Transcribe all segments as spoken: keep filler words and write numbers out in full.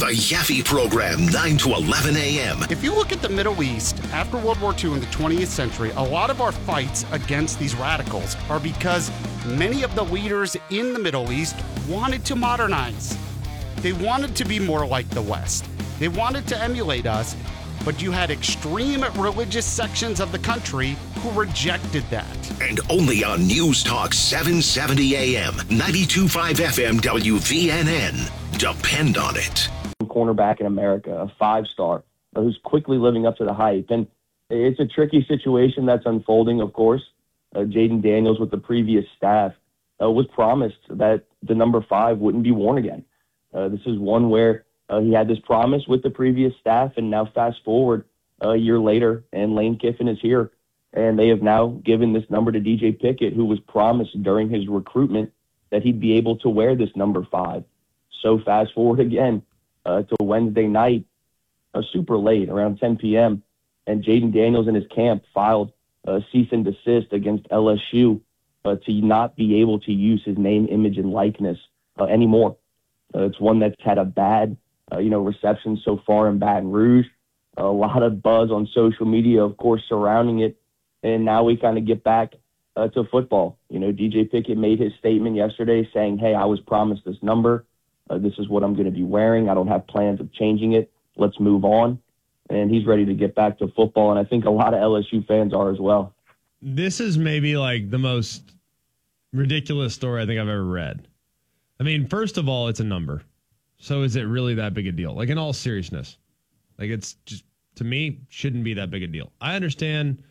The Yaffe Program, nine to eleven a.m. If you look at the Middle East, after World War Two in the twentieth century, a lot of our fights against these radicals are because many of the leaders in the Middle East wanted to modernize. They wanted to be more like the West. They wanted to emulate us, but you had extreme religious sections of the country who rejected that. And only on News Talk seven seventy a.m., ninety-two point five F M W V N N. Depend on it. Cornerback in America, a five-star, who's quickly living up to the hype. And it's a tricky situation that's unfolding, of course. Uh, Jayden Daniels with the previous staff uh, was promised that the number five wouldn't be worn again. Uh, this is one where uh, he had this promise with the previous staff, and now fast forward uh, a year later, and Lane Kiffin is here. And they have now given this number to D J Pickett, who was promised during his recruitment that he'd be able to wear this number five. So fast forward again uh, to Wednesday night, uh, super late, around ten p.m., and Jayden Daniels and his camp filed a cease and desist against L S U uh, to not be able to use his name, image, and likeness uh, anymore. Uh, it's one that's had a bad, uh, you know, reception so far in Baton Rouge. A lot of buzz on social media, of course, surrounding it. And now we kind of get back uh, to football. You know, D J Pickett made his statement yesterday saying, hey, I was promised this number. Uh, this is what I'm going to be wearing. I don't have plans of changing it. Let's move on. And he's ready to get back to football. And I think a lot of L S U fans are as well. This is maybe like the most ridiculous story I think I've ever read. I mean, first of all, it's a number. So is it really that big a deal? Like, in all seriousness, like, it's just, to me, shouldn't be that big a deal. I understand,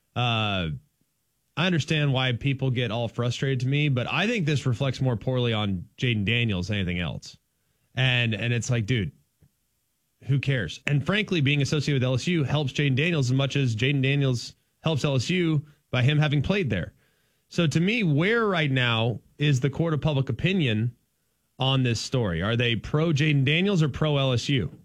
uh, I understand why people get all frustrated to me, but I think this reflects more poorly on Jayden Daniels than anything else. And, and it's like, dude, who cares? And frankly, being associated with L S U helps Jayden Daniels as much as Jayden Daniels helps L S U by him having played there. So to me, where right now is the court of public opinion on this story? Are they pro Jayden Daniels or pro L S U?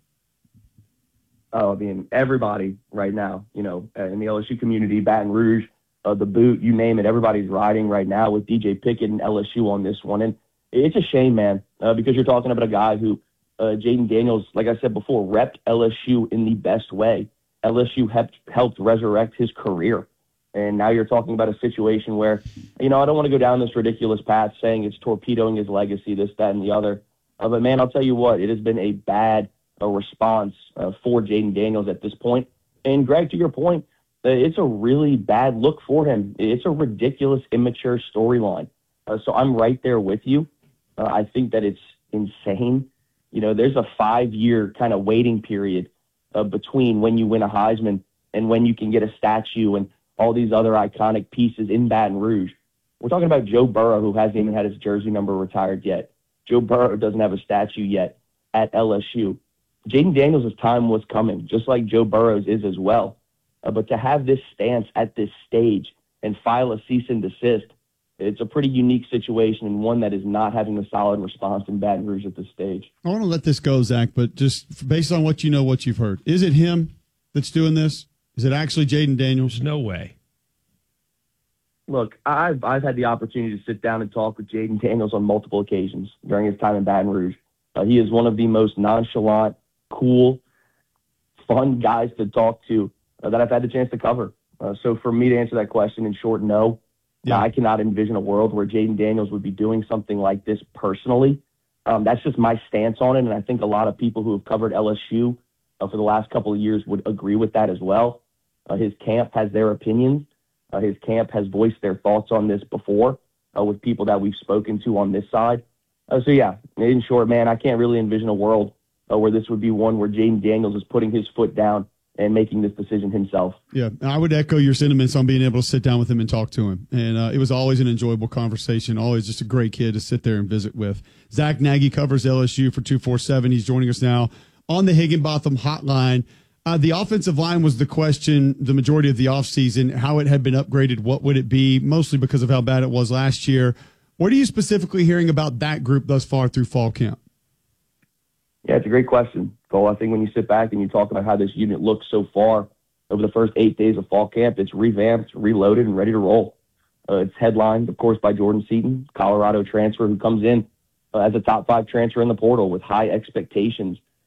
Oh, I mean, everybody right now, you know, in the L S U community, Baton Rouge, uh, the boot, you name it, everybody's riding right now with D J Pickett and L S U on this one. And it's a shame, man, uh, because you're talking about a guy who, uh, Jayden Daniels, like I said before, repped L S U in the best way. L S U helped, helped resurrect his career. And now you're talking about a situation where, you know, I don't want to go down this ridiculous path saying it's torpedoing his legacy, this, that, and the other. Uh, but, man, I'll tell you what, it has been a bad uh, response uh, for Jayden Daniels at this point. And, Greg, to your point, uh, it's a really bad look for him. It's a ridiculous, immature storyline. Uh, so I'm right there with you. Uh, I think that it's insane. You know, there's a five-year kind of waiting period uh, between when you win a Heisman and when you can get a statue and all these other iconic pieces in Baton Rouge. We're talking about Joe Burrow, who hasn't even had his jersey number retired yet. Joe Burrow doesn't have a statue yet at L S U. Jayden Daniels' time was coming, just like Joe Burrow's is as well. Uh, but to have this stance at this stage and file a cease and desist, it's a pretty unique situation and one that is not having a solid response in Baton Rouge at this stage. I want to let this go, Zach, but just based on what you know, what you've heard, is it him that's doing this? Is it actually Jayden Daniels? There's no way. Look, I've I've had the opportunity to sit down and talk with Jayden Daniels on multiple occasions during his time in Baton Rouge. Uh, he is one of the most nonchalant, cool, fun guys to talk to uh, that I've had the chance to cover. Uh, so for me to answer that question in short, no. Yeah. I cannot envision a world where Jayden Daniels would be doing something like this personally. Um, that's just my stance on it, and I think a lot of people who have covered L S U uh, for the last couple of years would agree with that as well. Uh, his camp has their opinions. Uh, his camp has voiced their thoughts on this before uh, with people that we've spoken to on this side. Uh, so, yeah, in short, man, I can't really envision a world uh, where this would be one where Jayden Daniels is putting his foot down and making this decision himself. Yeah, I would echo your sentiments on being able to sit down with him and talk to him. And uh, it was always an enjoyable conversation, always just a great kid to sit there and visit with. Zach Nagy covers L S U for two forty-seven. He's joining us now on the Higginbotham hotline. Uh, the offensive line was the question the majority of the offseason, how it had been upgraded, what would it be, mostly because of how bad it was last year. What are you specifically hearing about that group thus far through fall camp? Yeah, it's a great question, Cole. I think when you sit back and you talk about how this unit looks so far over the first eight days of fall camp, it's revamped, reloaded, and ready to roll. Uh, it's headlined, of course, by Jordan Seaton, Colorado transfer, who comes in uh, as a top five transfer in the portal with high expectations